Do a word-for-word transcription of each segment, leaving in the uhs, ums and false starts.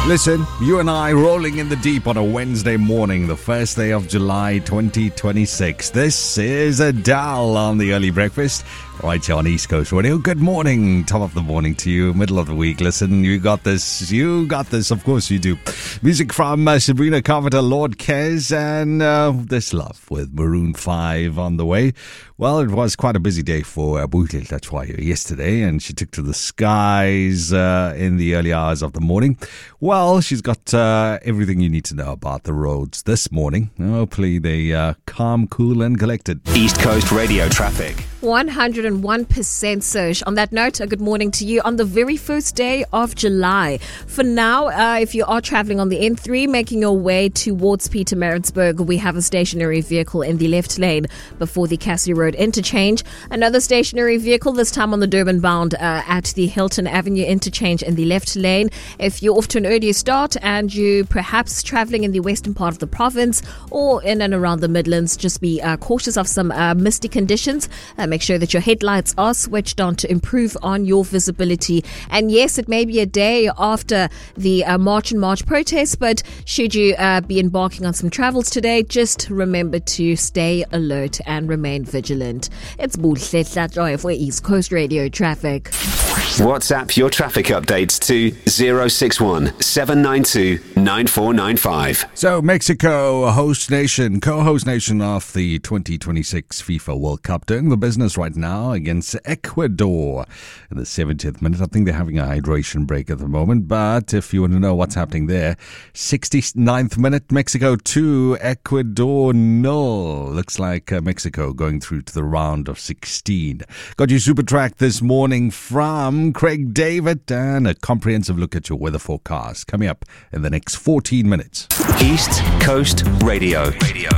Listen, you and I rolling in the deep on a Wednesday morning, the first day of July twenty twenty-six. This is Adele on the Early Breakfast, right here on East Coast Radio. Good morning, top of the morning to you, middle of the week. Listen, you got this, you got this, of course you do. Music from uh, Sabrina Carpenter, Lord Kes, and uh, This Love with Maroon five on the way. Well, it was quite a busy day for uh, Buhle Tlachwayo yesterday, and she took to the skies uh, in the early hours of the morning. Well, she's got uh, everything you need to know about the roads this morning. Hopefully they uh, calm, cool and collected. East Coast Radio traffic. one hundred one percent Serge. On that note, a good morning to you on the very first day of July. For now, uh, if you are traveling on the N three, making your way towards Pietermaritzburg, we have a stationary vehicle in the left lane before the Cassie Road interchange. Another stationary vehicle, this time on the Durban bound uh, at the Hilton Avenue interchange in the left lane. If you're off to an earlier start and you perhaps traveling in the western part of the province or in and around the Midlands, just be uh, cautious of some uh, misty conditions. Uh, make sure that your headlights are switched on to improve on your visibility. And yes, it may be a day after the uh, March and March protests, but should you uh, be embarking on some travels today, just remember to stay alert and remain vigilant. It's Buhle Tlachwayo for East Coast Radio traffic. WhatsApp your traffic updates to zero six one seven nine two nine four nine five. So Mexico, a host nation, co-host nation of the twenty twenty-six FIFA World Cup, doing the business right now against Ecuador in the seventieth minute. I think they're having a hydration break at the moment, but if you want to know what's happening there, sixty-ninth minute, Mexico two, Ecuador nil. Looks like uh, Mexico going through to the round of sixteen. Got your super track this morning from Craig David and a comprehensive look at your weather forecast coming up in the next fourteen minutes. East Coast Radio. Radio.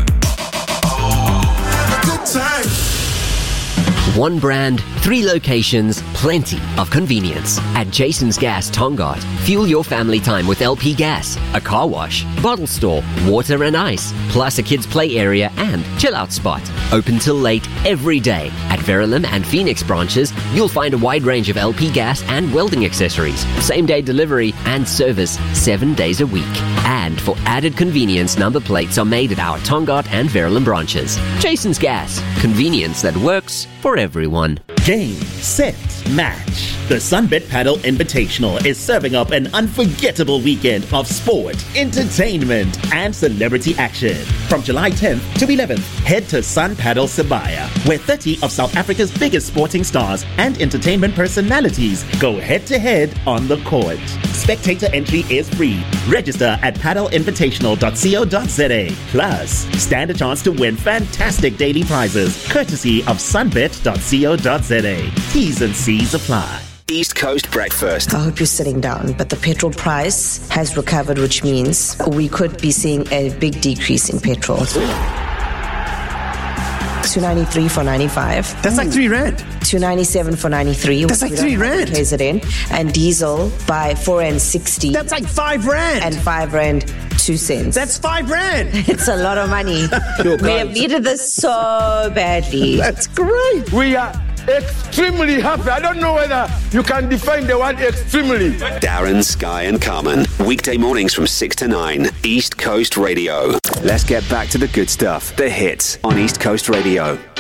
Good time. One brand, three locations, plenty of convenience. At Jason's Gas Tongaat, fuel your family time with L P gas, a car wash, bottle store, water and ice, plus a kids' play area and chill-out spot. Open till late every day. At Verulam and Phoenix branches, you'll find a wide range of L P gas and welding accessories, same-day delivery and service seven days a week. And for added convenience, number plates are made at our Tongaat and Verulam branches. Jason's Gas, convenience that works for everyone. Game, set, match. The Sunbet Paddle Invitational is serving up an unforgettable weekend of sport, entertainment, and celebrity action. From July tenth to eleventh, head to Sun Paddle Sibaya, where thirty of South Africa's biggest sporting stars and entertainment personalities go head-to-head on the court. Spectator entry is free. Register at paddle invitational dot co dot za. Plus, stand a chance to win fantastic daily prizes, courtesy of sunbet dot co dot za. T's and C's apply. East Coast Breakfast. I hope you're sitting down, but the petrol price has recovered, which means we could be seeing a big decrease in petrol. two ninety-three for ninety-five. That's like three rand. two ninety-seven for ninety-three. That's like three rand. K Z N. And diesel by four and sixty. That's like five rand. And five rand two cents. That's five rand. It's a lot of money. We have needed this so badly. That's great. We are extremely happy. I don't know whether you can define the word extremely. Darren, Sky and Carmen. Weekday mornings from six to nine. East Coast Radio. Let's get back to the good stuff. The hits on East Coast Radio.